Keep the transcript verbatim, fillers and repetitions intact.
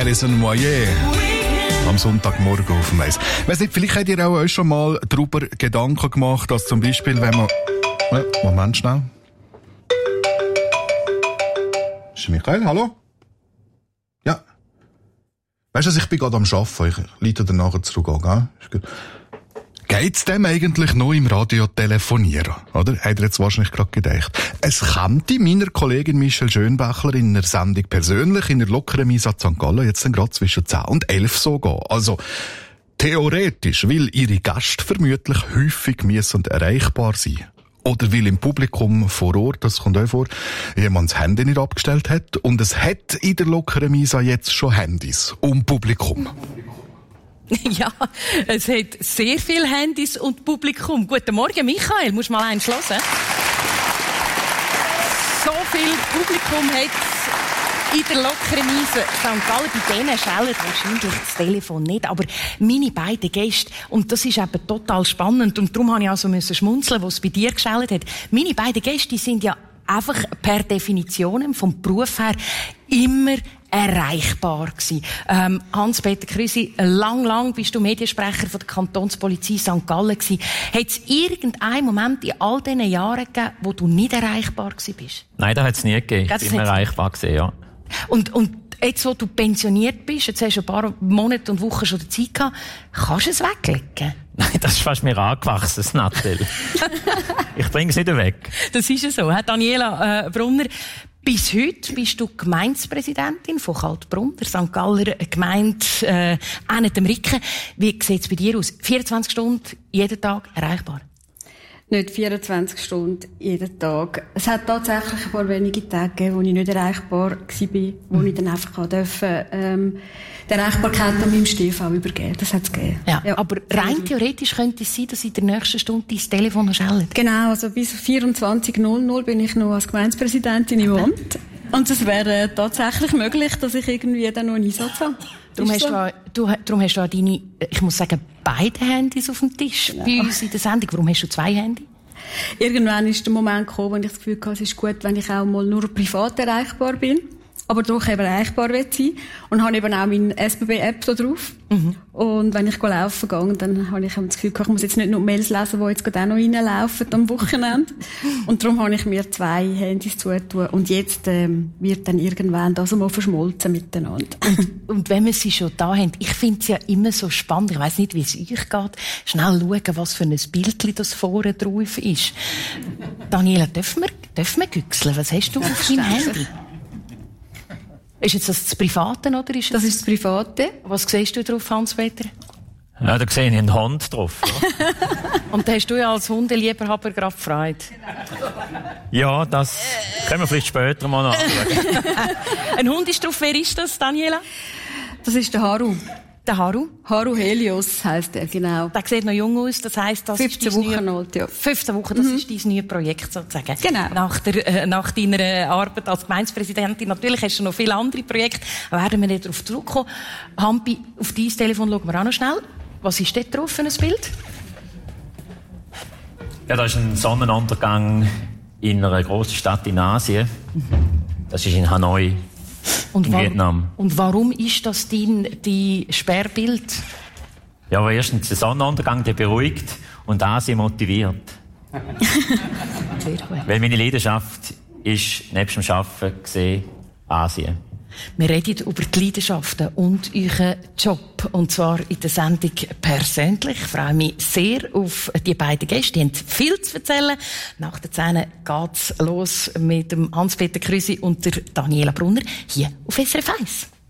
Alison Moyet. Am Sonntagmorgen auf dem Eis. Weiss nicht, vielleicht habt ihr auch euch schon mal darüber Gedanken gemacht, dass zum Beispiel, wenn man... Ja, Moment schnell. Ist Michael, hallo? Ja. Weißt du, ich bin gerade am Arbeiten. Ich leite dir nachher zurück an, gell? Ist gut. Geht's dem eigentlich noch im Radio telefonieren? Oder? Hat er jetzt wahrscheinlich gerade gedacht. Es könnte meiner Kollegin Michelle Schönbächler in einer Sendung persönlich in der lockeren Misa Sankt Gallen jetzt dann gerade zwischen zehn und elf so gehen. Also, theoretisch will ihre Gäste vermutlich häufig müssen erreichbar sein. Oder weil im Publikum vor Ort, das kommt auch vor, jemand das Handy nicht abgestellt hat. Und es hat in der lockeren Misa jetzt schon Handys um Publikum. Ja, es hat sehr viele Handys und Publikum. Guten Morgen, Michael. Musst du mal eins hören? So viel Publikum hat es in der lockeren Misa Sankt Gallen. Bei denen schält wahrscheinlich das Telefon nicht. Aber meine beiden Gäste, und das ist eben total spannend, und darum musste ich also müssen schmunzeln, was es bei dir geschält hat. Meine beiden Gäste, die sind ja einfach per Definition vom Beruf her immer erreichbar gewesen. Ähm, Hans-Peter Krüsi, lang, lang bist du Mediensprecher von der Kantonspolizei Sankt Gallen gewesen. Hat es irgendeinen Moment in all diesen Jahren gegeben, wo du nicht erreichbar gewesen bist? Nein, das hat es nie gegeben. Ich bin immer erreichbar gewesen, ja. Und, und jetzt, wo du pensioniert bist, jetzt hast du ein paar Monate und Wochen schon Zeit gehabt, kannst du es weglegen? Nein, das ist fast mir angewachsen, das Nattel. Ich bringe es nicht weg. Das ist ja so, he? Daniela äh, Brunner. Bis heute bist du Gemeindepräsidentin von Kaltbrunn, der Sankt Galler Gemeinde äh, an dem Ricken. Wie sieht es bei dir aus? vierundzwanzig Stunden, jeden Tag erreichbar? Nicht vierundzwanzig Stunden, jeden Tag. Es hat tatsächlich ein paar wenige Tage gegeben, wo ich nicht erreichbar war, wo mhm. ich dann einfach durfte, ähm, die Erreichbarkeit an meinem Stiefel übergeben. Das hat es gegeben. Ja, ja. Aber rein theoretisch könnte es sein, dass in der nächsten Stunde dein Telefon schellt. Genau, also bis vierundzwanzig Uhr null null bin ich noch als Gemeindepräsidentin im Amt. Und es wäre tatsächlich möglich, dass ich irgendwie dann noch einen Einsatz habe. Darum hast, so. du, du, darum hast du auch deine, ich muss sagen, beide Handys auf dem Tisch genau. bei uns in der Sendung. Warum hast du zwei Handys? Irgendwann ist der Moment gekommen, wo ich das Gefühl hatte, es ist gut, wenn ich auch mal nur privat erreichbar bin, aber doch eben erreichbar sein. Und habe eben auch meine S B B-App da drauf. Mhm. Und wenn ich laufen gehe, dann habe ich das Gefühl, ich muss jetzt nicht nur Mails lesen, die jetzt gerade auch noch reinlaufen am Wochenende. Und darum habe ich mir zwei Handys zugetan. Und jetzt ähm, wird dann irgendwann das mal verschmolzen miteinander. Und, und wenn wir sie schon da haben, ich finde es ja immer so spannend, ich weiss nicht, wie es euch geht, schnell schauen, was für ein Bildchen das vorne drauf ist. Daniela, dürfen wir, dürfen wir güchseln? Was hast du auf deinem Handy? Ist jetzt das das Private, oder? Ist das, das ist das Private. Was siehst du drauf, Hans-Peter? Ja, da sehe ich einen Hund drauf. Ja. Und da hast du ja als Hundeliebhaber gerade Freude. Ja, das können wir vielleicht später mal anschauen. Ein Hund ist drauf. Wer ist das, Daniela? Das ist der Haru. Der Haru? Haru Helios heisst er, genau. Der sieht noch jung aus, das heisst, das fünfzehn ist Wochen neue, alt, ja. fünfzehn Wochen, das mhm. ist dein neues Projekt sozusagen. Genau. Nach, der, äh, nach deiner Arbeit als Gemeindepräsidentin. Natürlich hast du noch viele andere Projekte, da werden wir nicht darauf zurückkommen. Hampi, auf dein Telefon schauen wir auch noch schnell. Was ist dort drauf für ein Bild? Ja, das ist ein Sonnenuntergang in einer grossen Stadt in Asien. Mhm. Das ist in Hanoi. Und, in war, Vietnam. Und warum ist das dein, dein Sperrbild? Ja, aber erstens der Sonnenuntergang, der beruhigt und Asien motiviert. Sehr gut. Weil meine Leidenschaft ist, nebst dem Arbeiten gesehen, Asien. Wir reden über die Leidenschaften und euren Job. Und zwar in der Sendung persönlich. Ich freue mich sehr auf die beiden Gäste. Die haben viel zu erzählen. Nach der Szene geht's los mit dem Hans-Peter Krüsi und der Daniela Brunner hier auf S R F eins.